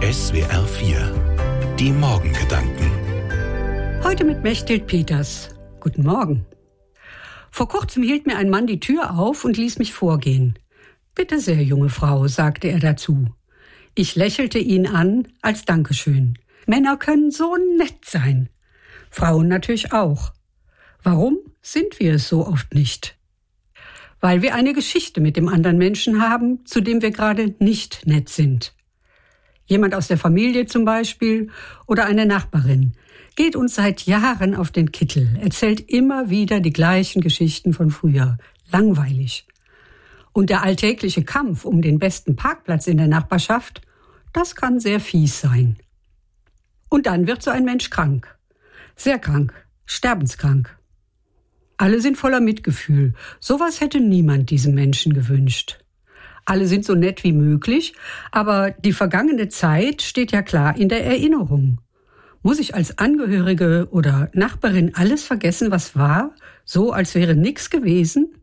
SWR 4. Die Morgengedanken. Heute mit Mechthild Peters. Guten Morgen. Vor kurzem hielt mir ein Mann die Tür auf und ließ mich vorgehen. »Bitte sehr, junge Frau«, sagte er dazu. Ich lächelte ihn an als Dankeschön. Männer können so nett sein. Frauen natürlich auch. Warum sind wir es so oft nicht? Weil wir eine Geschichte mit dem anderen Menschen haben, zu dem wir gerade nicht nett sind. Jemand aus der Familie zum Beispiel oder eine Nachbarin geht uns seit Jahren auf den Kittel, erzählt immer wieder die gleichen Geschichten von früher. Langweilig. Und der alltägliche Kampf um den besten Parkplatz in der Nachbarschaft, das kann sehr fies sein. Und dann wird so ein Mensch krank. Sehr krank. Sterbenskrank. Alle sind voller Mitgefühl. Sowas hätte niemand diesem Menschen gewünscht. Alle sind so nett wie möglich, aber die vergangene Zeit steht ja klar in der Erinnerung. Muss ich als Angehörige oder Nachbarin alles vergessen, was war, so als wäre nichts gewesen?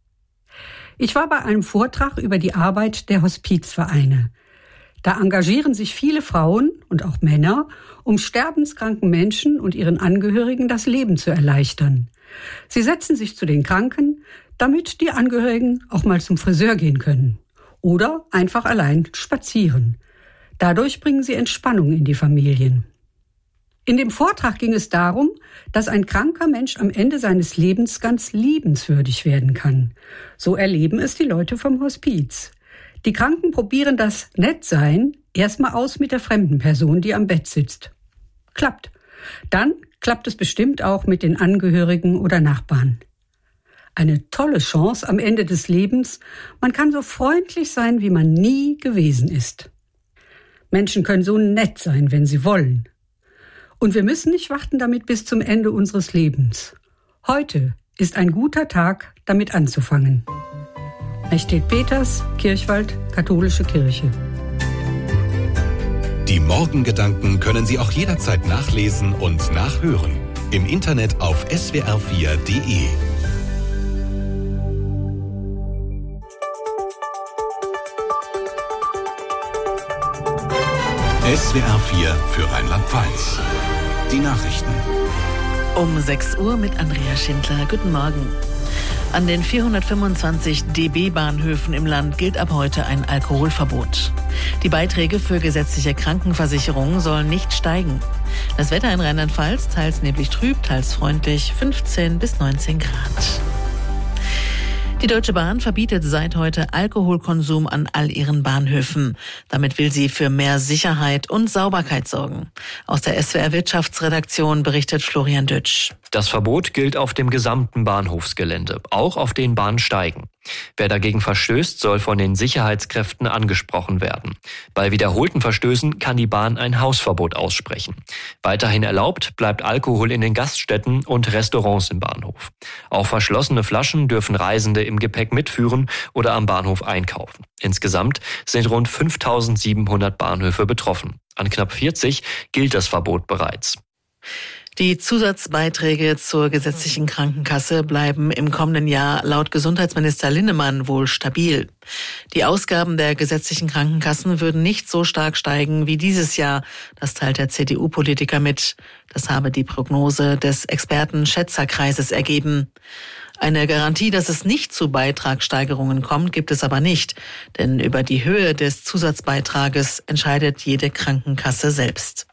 Ich war bei einem Vortrag über die Arbeit der Hospizvereine. Da engagieren sich viele Frauen und auch Männer, um sterbenskranken Menschen und ihren Angehörigen das Leben zu erleichtern. Sie setzen sich zu den Kranken, damit die Angehörigen auch mal zum Friseur gehen können. Oder einfach allein spazieren. Dadurch bringen sie Entspannung in die Familien. In dem Vortrag ging es darum, dass ein kranker Mensch am Ende seines Lebens ganz liebenswürdig werden kann. So erleben es die Leute vom Hospiz. Die Kranken probieren das Nettsein erstmal aus mit der fremden Person, die am Bett sitzt. Klappt. Dann klappt es bestimmt auch mit den Angehörigen oder Nachbarn. Eine tolle Chance am Ende des Lebens. Man kann so freundlich sein, wie man nie gewesen ist. Menschen können so nett sein, wenn sie wollen. Und wir müssen nicht warten damit bis zum Ende unseres Lebens. Heute ist ein guter Tag, damit anzufangen. Mechthild Peters, Kirchwald, Katholische Kirche. Die Morgengedanken können Sie auch jederzeit nachlesen und nachhören. Im Internet auf swr4.de. SWR 4 für Rheinland-Pfalz. Die Nachrichten. Um 6 Uhr mit Andrea Schindler. Guten Morgen. An den 425 DB-Bahnhöfen im Land gilt ab heute ein Alkoholverbot. Die Beiträge für gesetzliche Krankenversicherungen sollen nicht steigen. Das Wetter in Rheinland-Pfalz teils neblig trüb, teils freundlich, 15 bis 19 Grad. Die Deutsche Bahn verbietet seit heute Alkoholkonsum an all ihren Bahnhöfen. Damit will sie für mehr Sicherheit und Sauberkeit sorgen. Aus der SWR Wirtschaftsredaktion berichtet Florian Dütsch. Das Verbot gilt auf dem gesamten Bahnhofsgelände, auch auf den Bahnsteigen. Wer dagegen verstößt, soll von den Sicherheitskräften angesprochen werden. Bei wiederholten Verstößen kann die Bahn ein Hausverbot aussprechen. Weiterhin erlaubt bleibt Alkohol in den Gaststätten und Restaurants im Bahnhof. Auch verschlossene Flaschen dürfen Reisende im Gepäck mitführen oder am Bahnhof einkaufen. Insgesamt sind rund 5.700 Bahnhöfe betroffen. An knapp 40 gilt das Verbot bereits. Die Zusatzbeiträge zur gesetzlichen Krankenkasse bleiben im kommenden Jahr laut Gesundheitsminister Linnemann wohl stabil. Die Ausgaben der gesetzlichen Krankenkassen würden nicht so stark steigen wie dieses Jahr. Das teilt der CDU-Politiker mit. Das habe die Prognose des Experten-Schätzerkreises ergeben. Eine Garantie, dass es nicht zu Beitragssteigerungen kommt, gibt es aber nicht. Denn über die Höhe des Zusatzbeitrages entscheidet jede Krankenkasse selbst.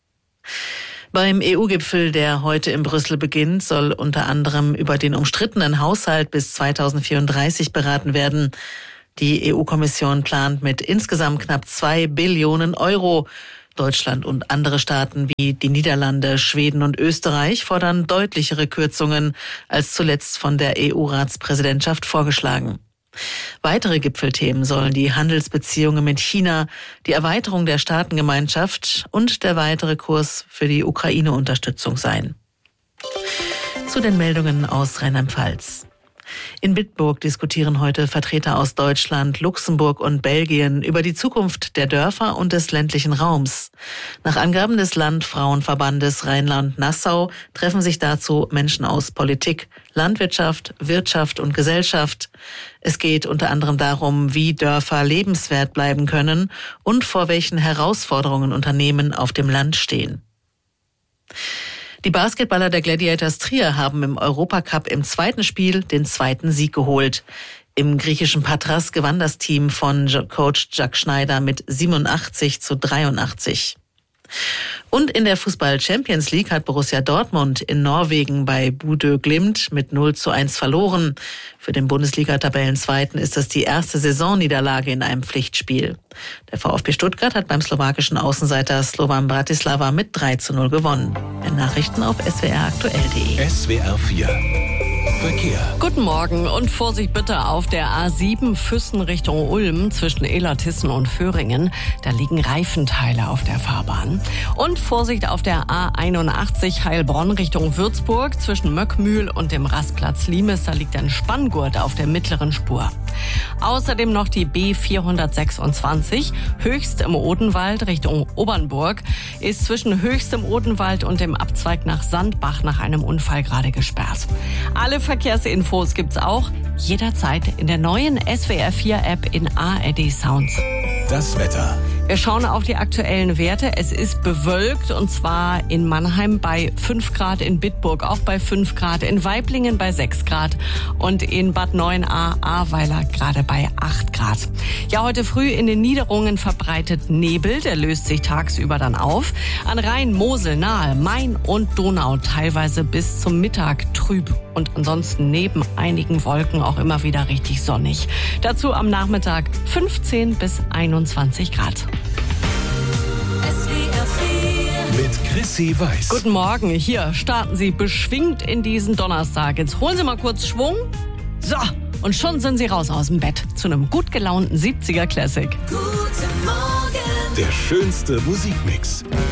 Beim EU-Gipfel, der heute in Brüssel beginnt, soll unter anderem über den umstrittenen Haushalt bis 2034 beraten werden. Die EU-Kommission plant mit insgesamt knapp 2 Billionen Euro. Deutschland und andere Staaten wie die Niederlande, Schweden und Österreich fordern deutlichere Kürzungen als zuletzt von der EU-Ratspräsidentschaft vorgeschlagen. Weitere Gipfelthemen sollen die Handelsbeziehungen mit China, die Erweiterung der Staatengemeinschaft und der weitere Kurs für die Ukraine-Unterstützung sein. Zu den Meldungen aus Rheinland-Pfalz. In Bitburg diskutieren heute Vertreter aus Deutschland, Luxemburg und Belgien über die Zukunft der Dörfer und des ländlichen Raums. Nach Angaben des Landfrauenverbandes Rheinland-Nassau treffen sich dazu Menschen aus Politik, Landwirtschaft, Wirtschaft und Gesellschaft. Es geht unter anderem darum, wie Dörfer lebenswert bleiben können und vor welchen Herausforderungen Unternehmen auf dem Land stehen. Die Basketballer der Gladiators Trier haben im Europacup im zweiten Spiel den zweiten Sieg geholt. Im griechischen Patras gewann das Team von Coach Jack Schneider mit 87-83. Und in der Fußball-Champions League hat Borussia Dortmund in Norwegen bei Bodø Glimt mit 0:1 verloren. Für den Bundesliga-Tabellenzweiten ist das die erste Saisonniederlage in einem Pflichtspiel. Der VfB Stuttgart hat beim slowakischen Außenseiter Slovan Bratislava mit 3:0 gewonnen. Mehr Nachrichten auf swraktuell.de. SWR 4 Verkehr. Guten Morgen und Vorsicht bitte auf der A7 Füssen Richtung Ulm zwischen Illertissen und Föhringen. Da liegen Reifenteile auf der Fahrbahn. Und Vorsicht auf der A81 Heilbronn Richtung Würzburg zwischen Möckmühl und dem Rastplatz Limes. Da liegt ein Spanngurt auf der mittleren Spur. Außerdem noch die B426 Höchst im Odenwald Richtung Obernburg ist zwischen Höchst im Odenwald und dem Abzweig nach Sandbach nach einem Unfall gerade gesperrt. Alle Verkehrsinfos gibt's auch jederzeit in der neuen SWR 4 App in ARD Sounds. Das Wetter. Wir schauen auf die aktuellen Werte. Es ist bewölkt und zwar in Mannheim bei 5 Grad, in Bitburg auch bei 5 Grad, in Waiblingen bei 6 Grad und in Bad Neuenahr-Ahrweiler gerade bei 8 Grad. Ja, heute früh in den Niederungen verbreitet Nebel, der löst sich tagsüber dann auf. An Rhein, Mosel, Nahe, Main und Donau teilweise bis zum Mittag trüb und ansonsten neben einigen Wolken auch immer wieder richtig sonnig. Dazu am Nachmittag 15 bis 21 Grad. Mit Chrissy Weiß. Guten Morgen, hier starten Sie beschwingt in diesen Donnerstag. Jetzt holen Sie mal kurz Schwung. So, und schon sind Sie raus aus dem Bett zu einem gut gelaunten 70er Classic. Der schönste Musikmix.